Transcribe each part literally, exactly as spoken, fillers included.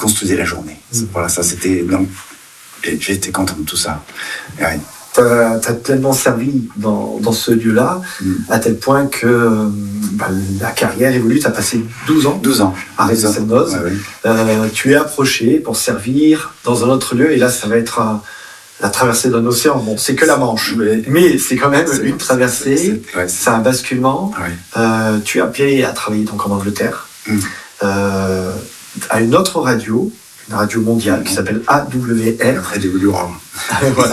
construisait la journée. Mmh. Voilà, ça c'était... Donc, j'ai été content de tout ça. Ouais. T'as, t'as pleinement servi dans, dans ce lieu-là, mmh. à tel point que bah, la carrière évolue. Tu as passé douze ans, douze ans à Radio Seine-Noz. Ouais, oui. euh, tu es approché pour servir dans un autre lieu, et là, ça va être un, la traversée d'un océan. Bon, c'est que la Manche, mais, mais c'est quand même c'est, une traversée. C'est, c'est, ouais, c'est, c'est un basculement. Ouais. Euh, tu es appelé à travailler donc en Angleterre, mmh. euh, à une autre radio, une radio mondiale qui s'appelle A W R. A W R. Voilà.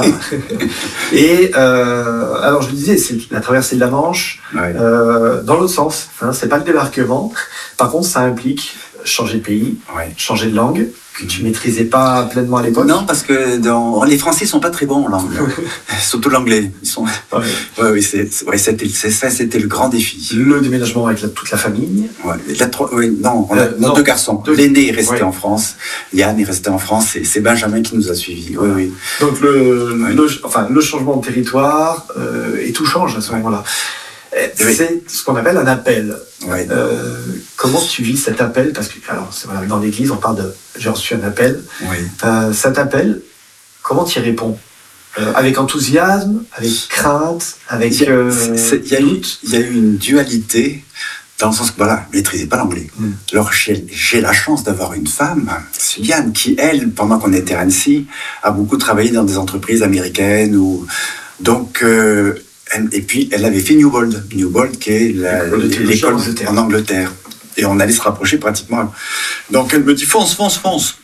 Et euh, alors je le disais, c'est la traversée de la Manche, ouais. euh, dans l'autre sens. Hein, c'est pas le débarquement. Par contre, ça implique changer de pays, ouais. changer de langue que tu maîtrisais pas pleinement à l'époque. Non, parce que dans... les Français sont pas très bons en langue, surtout l'anglais. Ils sont. Ouais. Ouais, oui, c'est, ouais, c'était, c'est ça, c'était le grand défi. Le déménagement avec la, toute la famille. Ouais. La, oui, non, on a, euh, non, deux garçons. Deux... L'aîné est resté ouais. en France. Yann est resté en France. Et c'est Benjamin qui nous a suivis. Oui, oui. Donc le, ouais. le, enfin, le changement de territoire euh, et tout change à ce ouais. moment-là. C'est ce qu'on appelle un appel. Ouais. Euh, comment tu vis cet appel? Parce que alors, c'est, voilà, dans l'église, on parle de j'ai reçu un appel. Ouais. Euh, cet appel, comment tu y réponds? euh, Avec enthousiasme, avec crainte, avec. Il y, euh, y, y a eu une dualité, dans le sens que voilà, je ne maîtrisais pas l'anglais. Mm. Alors j'ai, j'ai la chance d'avoir une femme, Sylviane, qui, elle, pendant qu'on était à Annecy, a beaucoup travaillé dans des entreprises américaines. Ou... Donc. Euh, Et puis, elle avait fait Newbold, Newbold qui est la, l'école en Angleterre. Et on allait se rapprocher pratiquement. Donc, elle me dit, fonce, fonce, fonce.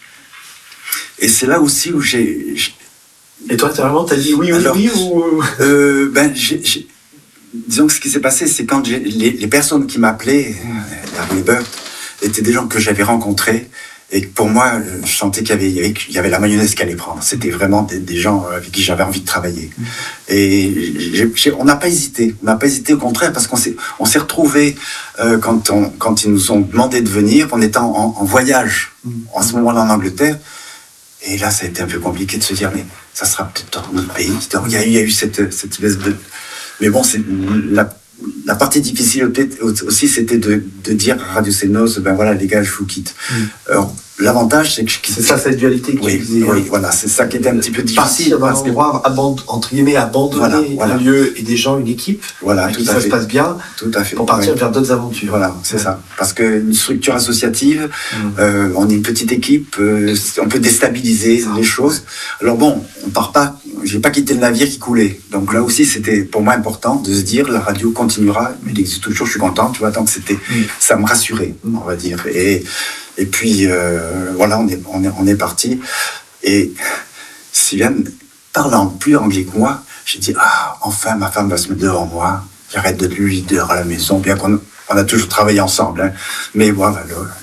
Et c'est là aussi où j'ai... j'ai... Et toi, t'as vraiment, t'as dit oui, oui, oui ou... euh, ben, j'ai, j'ai... Disons que ce qui s'est passé, c'est quand j'ai... Les, les personnes qui m'appelaient, la Weber, étaient des gens que j'avais rencontrés. Et pour moi, je sentais qu'il y avait, il y avait, il y avait la mayonnaise qu'elle allait prendre. C'était vraiment des, des gens avec qui j'avais envie de travailler. Mmh. Et j'ai, j'ai, on n'a pas hésité. On n'a pas hésité, au contraire, parce qu'on s'est, on s'est retrouvés euh, quand, on, quand ils nous ont demandé de venir. On était en, en, en voyage, mmh. en ce moment-là en Angleterre. Et là, ça a été un peu compliqué de se dire, mais ça sera peut-être dans notre pays. Donc, il y a eu, il y a eu cette, cette espèce de... Mais bon, c'est la... La partie difficile aussi, c'était de, de dire à Radio Seine-Noz, ben voilà, les gars, je vous quitte. Mm. Alors, l'avantage, c'est que... Je... C'est ça, cette dualité que oui, tu disais. Oui, voilà, c'est ça qui était un petit peu difficile. Partir parce que... pouvoir, aband... entre guillemets, abandonner voilà, voilà. un lieu et des gens, une équipe, voilà, tout ça fait. se passe bien, tout à fait. pour partir oui. vers d'autres aventures. Voilà, c'est ouais. ça. Parce qu'une structure associative, mm. euh, on est une petite équipe, euh, on peut déstabiliser ah, les choses. Alors bon, on part pas... J'ai pas quitté le navire qui coulait. Donc là aussi, c'était pour moi important de se dire la radio continuera, mais il existe toujours, je suis content, tu vois. Donc c'était, mmh. ça me rassurait, on va dire. Et, et puis euh, voilà, on est, on est, on est parti. Et Sylviane, parlant plus anglais que moi, j'ai dit ah, enfin ma femme va se mettre devant moi. J'arrête d'être le leader à la maison, bien qu'on on a toujours travaillé ensemble. Hein. Mais voilà,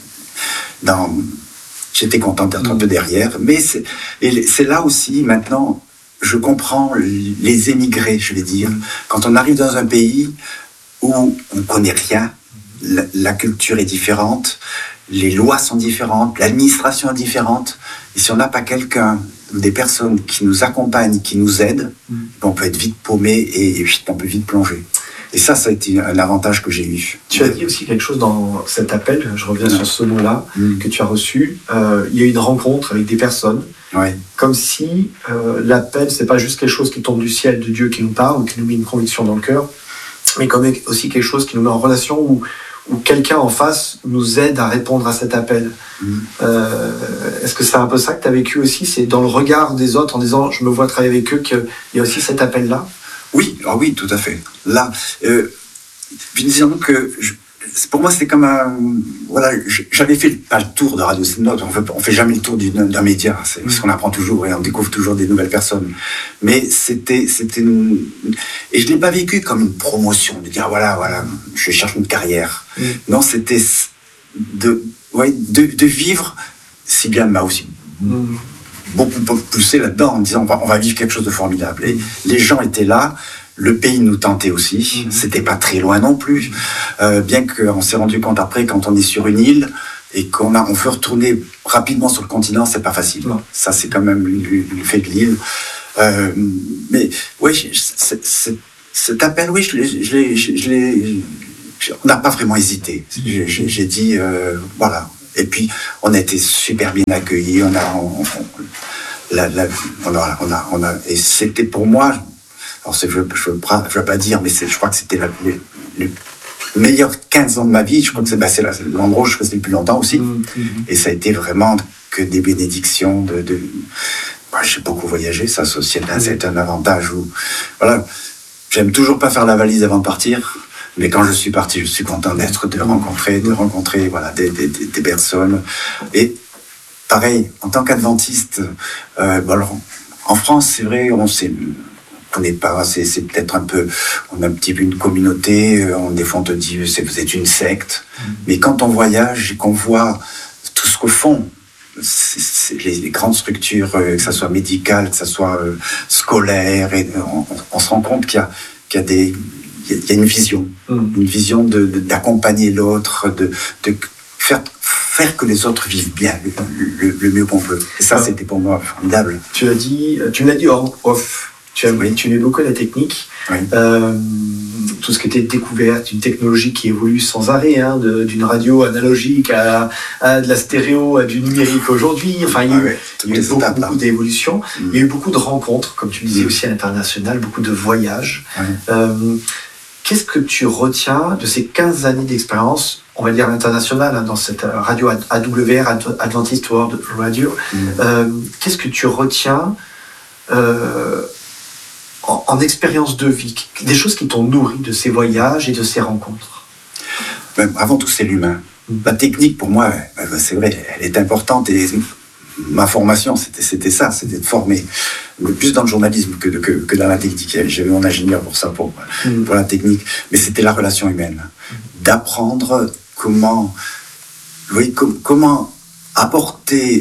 dans, j'étais content d'être mmh. un peu derrière. Mais c'est, et c'est là aussi maintenant. Je comprends les émigrés, je vais dire. Quand on arrive dans un pays où on ne connaît rien, la, la culture est différente, les lois sont différentes, l'administration est différente. Et si on n'a pas quelqu'un, des personnes qui nous accompagnent, qui nous aident, mm. on peut être vite paumé et, et on peut vite plonger. Et ça, ça a été un avantage que j'ai eu. Tu as dit aussi quelque chose dans cet appel, je reviens ouais. sur ce mot-là, mm. que tu as reçu. Euh, il y a eu une rencontre avec des personnes. Ouais. Comme si euh, l'appel, c'est pas juste quelque chose qui tombe du ciel de Dieu qui nous parle ou qui nous met une conviction dans le cœur, mais comme aussi quelque chose qui nous met en relation où, où quelqu'un en face nous aide à répondre à cet appel. Mmh. Euh, est-ce que c'est un peu ça que tu as vécu aussi? C'est dans le regard des autres en disant je me vois travailler avec eux qu'il y a aussi cet appel-là? Oui, ah oui, tout à fait. Là, euh, disons que je, pour moi, c'était comme un... Voilà, j'avais fait pas le tour de Radio Seine-Noz, on fait, on fait jamais le tour d'un, d'un média, c'est parce qu'on apprend toujours et on découvre toujours des nouvelles personnes. Mais c'était... c'était une... Et je ne l'ai pas vécu comme une promotion, de dire, voilà, voilà, je cherche une carrière. Mm. Non, c'était de, ouais, de, de vivre, si bien m'a aussi mm. beaucoup poussé là-dedans, en disant, on va, on va vivre quelque chose de formidable. Et mm. les gens étaient là. Le pays nous tentait aussi, mmh. c'était pas très loin non plus, euh, bien qu'on s'est rendu compte après, quand on est sur une île et qu'on a, on veut retourner rapidement sur le continent, c'est pas facile. Mmh. Ça, c'est quand même le fait de l'île. Euh, mais oui, c'est, c'est, cet appel, oui, je l'ai, je l'ai, je l'ai, on n'a pas vraiment hésité. J'ai, j'ai dit, euh, voilà. Et puis, on a été super bien accueillis. On a, on, on, la, la, on a, on a, on a, et c'était pour moi, alors je ne veux, je veux, je veux pas dire, mais c'est, je crois que c'était la, le, le meilleur quinze ans de ma vie. Je crois que c'est, bah, c'est l'endroit où je restais le plus longtemps aussi. Mmh, mmh. Et ça a été vraiment que des bénédictions. De, de, bah, j'ai beaucoup voyagé, ça, c'est un, c'est un avantage où, voilà, j'aime toujours pas faire la valise avant de partir. Mais quand je suis parti, je suis content d'être, de rencontrer, de rencontrer, voilà, des, des, des personnes. Et pareil, en tant qu'adventiste, euh, bon alors, en France, c'est vrai, on sait, on n'est pas, c'est, c'est peut-être un peu, on a un petit peu une communauté. On, des fois, on te dit, c'est, vous êtes une secte. Mm. Mais quand on voyage et qu'on voit tout ce qu'au fond, c'est, c'est les, les grandes structures, euh, que ça soit médicales, que ça soit euh, scolaire, et on, on se rend compte qu'il y a, qu'il y a des il y a une vision, mmh. une vision de, de, d'accompagner l'autre, de, de faire, faire que les autres vivent bien, le, le, le mieux qu'on peut. Et ça, ah. c'était pour moi formidable. Tu as dit, tu me l'as dit en off, tu as oui. tu mets beaucoup la technique, oui. euh, tout ce qui était découverte, une technologie qui évolue sans arrêt, hein, de, d'une radio analogique à, à de la stéréo, à du numérique aujourd'hui. Enfin, il y a eu, ah oui, il y a eu beaucoup, beaucoup d'évolutions. Mmh. Il y a eu beaucoup de rencontres, comme tu le disais mmh. aussi à l'international, beaucoup de voyages. Oui. Euh, Qu'est-ce que tu retiens de ces quinze années d'expérience, on va dire internationale, hein, dans cette radio A W R, Adventist World Radio, mmh. euh, qu'est-ce que tu retiens euh, en, en expérience de vie, des choses qui t'ont nourri de ces voyages et de ces rencontres? Ben, avant tout, c'est l'humain. Mmh. La technique, pour moi, ben, c'est vrai, elle est importante et ma formation, c'était, c'était ça, c'était de former, plus dans le journalisme que, que, que dans la technique. J'avais mon ingénieur pour ça, pour, mmh. pour la technique, mais c'était la relation humaine. D'apprendre comment, oui, com- comment apporter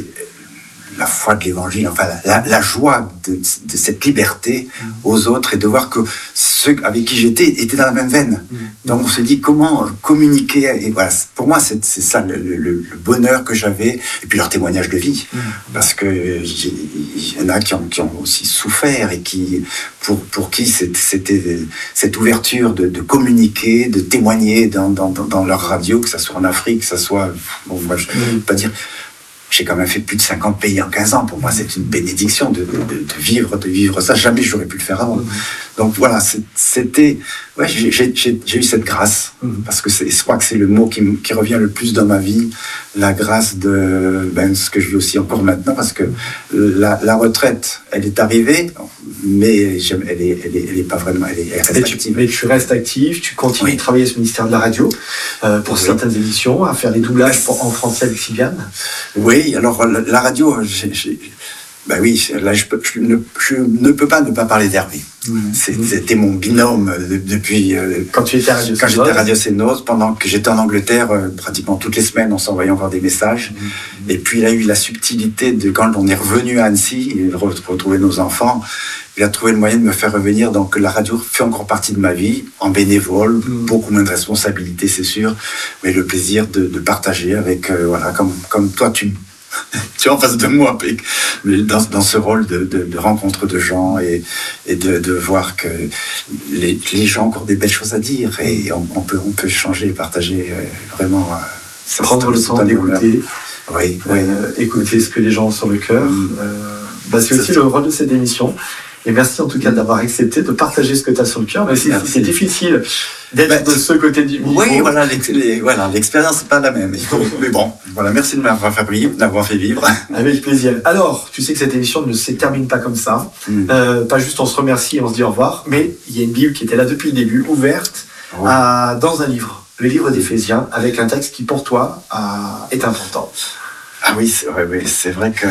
la foi de l'évangile, enfin la, la, la joie de, de cette liberté mmh. aux autres, et de voir que ceux avec qui j'étais étaient dans la même veine. Mmh. Donc on se dit comment communiquer, et voilà, pour moi c'est, c'est ça le, le, le bonheur que j'avais, et puis leur témoignage de vie, mmh. parce que il y en a qui ont, qui ont aussi souffert, et qui, pour, pour qui c'était, c'était cette ouverture de, de communiquer, de témoigner dans, dans, dans leur radio, que ça soit en Afrique, que ça soit, bon, moi je ne peux pas dire. J'ai quand même fait plus de cinquante pays en quinze ans. Pour moi, c'est une bénédiction de, de, de vivre, de vivre ça. Jamais j'aurais pu le faire avant. Mmh. Donc voilà, c'était... Ouais, j'ai, j'ai, j'ai eu cette grâce. Mmh. Parce que c'est, je crois que c'est le mot qui, qui revient le plus dans ma vie. La grâce de... Ben, ce que je vis aussi encore maintenant. Parce que la, la retraite, elle est arrivée, mais elle est, elle est, elle est pas vraiment... Elle, est, elle reste active. Mais tu restes actif, tu continues oui. de travailler sur le ministère de la Radio, euh, pour oui. certaines émissions, à faire des doublages pour, en français avec Sylviane. Oui, alors la, la radio, j'ai, j'ai, ben oui, là je, peux, je, ne, je ne peux pas ne pas parler d'Hervé. Mmh. C'était mon binôme de, depuis euh, quand tu étais à Radio quand j'étais à Radio Sénos, pendant que j'étais en Angleterre, euh, pratiquement toutes les semaines, on s'envoyait encore des messages. Mmh. Et puis il a eu la subtilité de quand on est revenu à Annecy, il a retrouvé nos enfants. Il a trouvé le moyen de me faire revenir, donc la radio fait encore partie de ma vie, en bénévole, mmh. beaucoup moins de responsabilité, c'est sûr, mais le plaisir de, de partager avec, euh, voilà, comme, comme toi, tu, tu es en face de moi, mais dans, dans ce rôle de, de, de rencontre de gens, et, et de, de voir que les, les gens ont encore des belles choses à dire, et on, on, peut, on peut changer et partager euh, vraiment. Euh, ça, prendre le temps d'écouter, oui, euh, oui. écouter ce que les gens ont sur le cœur. Mmh. Euh, bah, c'est, c'est aussi ça. Le rôle de cette émission. Et merci en tout cas d'avoir accepté de partager ce que tu as sur le cœur. Mais c'est, c'est difficile d'être bah, de ce côté du micro. Oui, voilà, l'ex- les, voilà l'expérience n'est pas la même. Mais bon, voilà, merci de m'avoir fait vivre, d'avoir fait vivre. Avec plaisir. Alors, tu sais que cette émission ne se termine pas comme ça. Mm. Euh, pas juste on se remercie et on se dit au revoir, mais il y a une Bible qui était là depuis le début, ouverte, ouais. à, dans un livre, le livre d'Éphésiens, avec un texte qui pour toi a, est important. Ah oui, c'est vrai, oui, c'est vrai que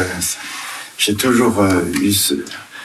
j'ai toujours euh, eu ce...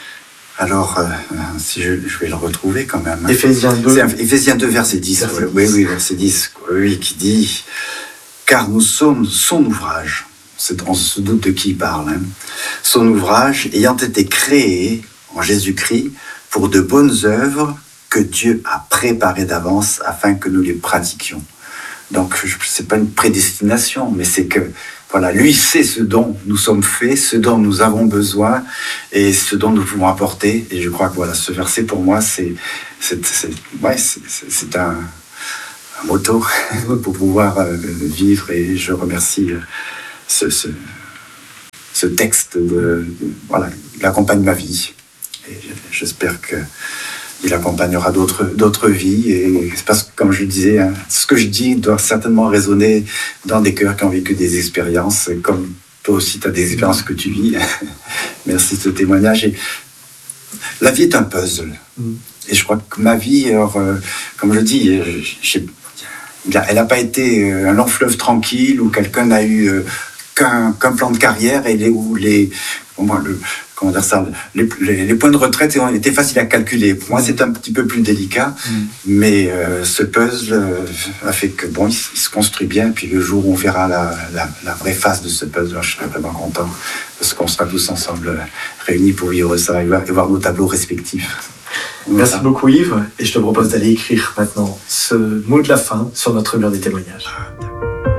Alors, euh, si je, je vais le retrouver quand même. Éphésiens deux. C'est Éphésiens deux, verset dix. Verset oui, dix. oui, verset dix. Oui, qui dit « Car nous sommes son ouvrage ». On se doute de qui il parle. Hein. Son ouvrage ayant été créé en Jésus-Christ pour de bonnes œuvres que Dieu a préparées d'avance afin que nous les pratiquions. Donc, ce n'est pas une prédestination, mais c'est que voilà, lui sait ce dont nous sommes faits, ce dont nous avons besoin et ce dont nous pouvons apporter. Et je crois que voilà, ce verset pour moi, c'est, c'est, c'est, ouais, c'est, c'est, c'est un, un motto pour pouvoir euh, vivre. Et je remercie euh, ce, ce, ce texte de, de, voilà, il accompagne ma vie. Et j'espère qu'il accompagnera d'autres, d'autres vies. Et c'est parce que, comme je le disais, hein, ce que je dis doit certainement résonner dans des cœurs qui ont vécu des expériences, comme toi aussi, tu as des expériences que tu vis. Merci de ce témoignage. Et la vie est un puzzle. Mm. Et je crois que ma vie, alors, euh, comme je dis, je, je, elle n'a pas été un long fleuve tranquille où quelqu'un n'a eu euh, qu'un, qu'un plan de carrière et les, où les, au moins le, comment dire ça, les, les, les points de retraite ont été faciles à calculer. Pour moi, c'est un petit peu plus délicat, mm. mais euh, ce puzzle euh, a fait que bon, il, il se construit bien. Puis le jour où on verra la, la, la vraie face de ce puzzle, je serai vraiment content parce qu'on sera tous ensemble réunis pour vivre ça et voir, et voir nos tableaux respectifs. Merci voilà. beaucoup Yves, et je te propose d'aller écrire maintenant ce mot de la fin sur notre mur des témoignages.